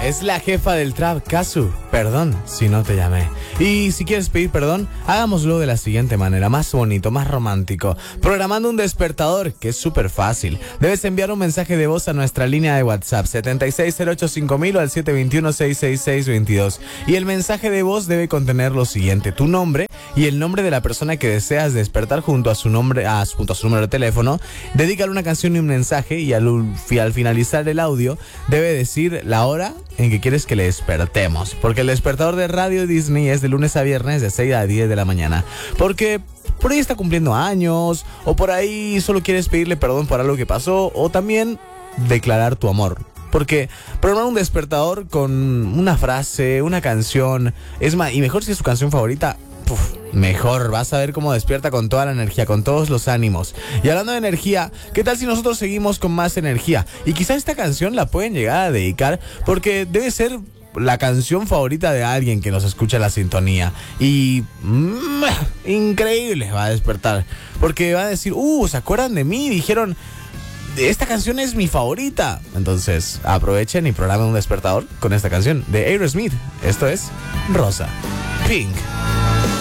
Es la jefa del trap, Kazu. Perdón si no te llamé. Y si quieres pedir perdón, hagámoslo de la siguiente manera, más bonito, más romántico. Programando un despertador, que es súper fácil. Debes enviar un mensaje de voz a nuestra línea de WhatsApp 76085000 o al 721-66622. Y el mensaje de voz debe contener lo siguiente: tu nombre y el nombre de la persona que deseas despertar junto a su nombre, junto a su número de teléfono. Dedícale una canción y un mensaje, y al finalizar el audio debe decir la hora en que quieres que le despertemos, porque el despertador de Radio Disney es de lunes a viernes de 6 a 10 de la mañana, porque por ahí está cumpliendo años, o por ahí solo quieres pedirle perdón por algo que pasó, o también declarar tu amor. Porque programar un despertador con una frase, una canción, es más, y mejor si es su canción favorita, mejor, vas a ver cómo despierta con toda la energía, con todos los ánimos. Y hablando de energía, ¿qué tal si nosotros seguimos con más energía? Y quizá esta canción la pueden llegar a dedicar porque debe ser la canción favorita de alguien que nos escucha la sintonía. Y increíble, va a despertar, porque va a decir, ¿se acuerdan de mí? Dijeron, esta canción es mi favorita. Entonces aprovechen y programen un despertador con esta canción de Aerosmith. Esto es Rosa, Pink.